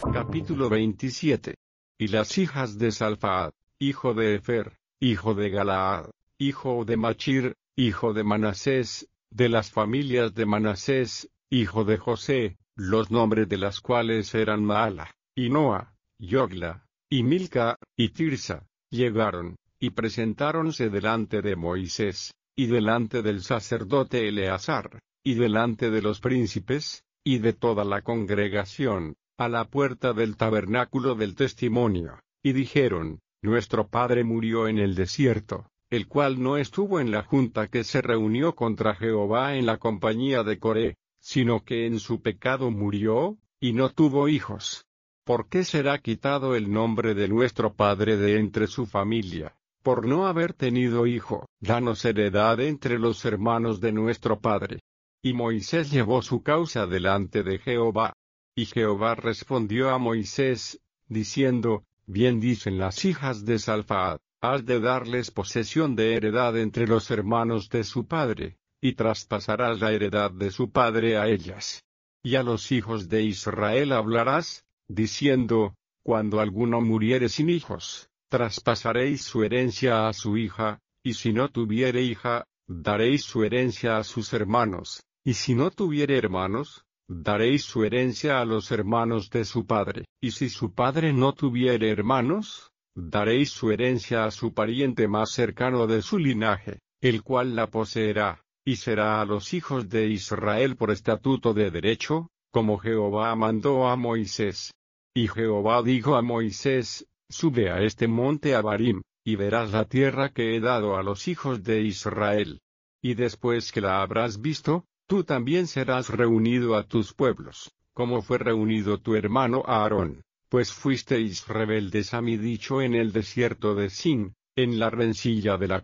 Capítulo 27. Y las hijas de Salfaad, hijo de Efer, hijo de Galaad, hijo de Machir, hijo de Manasés, de las familias de Manasés, hijo de José, los nombres de las cuales eran Maala, y Noa, Yogla, y Milca, y Tirsa, llegaron, y presentáronse delante de Moisés, y delante del sacerdote Eleazar, y delante de los príncipes, y de toda la congregación, a la puerta del tabernáculo del testimonio, y dijeron: Nuestro padre murió en el desierto, el cual no estuvo en la junta que se reunió contra Jehová en la compañía de Coré, sino que en su pecado murió, y no tuvo hijos. ¿Por qué será quitado el nombre de nuestro padre de entre su familia? Por no haber tenido hijo. Danos heredad entre los hermanos de nuestro padre. Y Moisés llevó su causa delante de Jehová. Y Jehová respondió a Moisés, diciendo: Bien dicen las hijas de Salfaad, has de darles posesión de heredad entre los hermanos de su padre, y traspasarás la heredad de su padre a ellas. Y a los hijos de Israel hablarás, diciendo: Cuando alguno muriere sin hijos, traspasaréis su herencia a su hija, y si no tuviere hija, daréis su herencia a sus hermanos, y si no tuviere hermanos, daréis su herencia a los hermanos de su padre, y si su padre no tuviere hermanos, daréis su herencia a su pariente más cercano de su linaje, el cual la poseerá, y será a los hijos de Israel por estatuto de derecho, como Jehová mandó a Moisés. Y Jehová dijo a Moisés: Sube a este monte Abarim, y verás la tierra que he dado a los hijos de Israel. Y después que la habrás visto, tú también serás reunido a tus pueblos, como fue reunido tu hermano Aarón, pues fuisteis rebeldes a mi dicho en el desierto de Sin, en la rencilla de la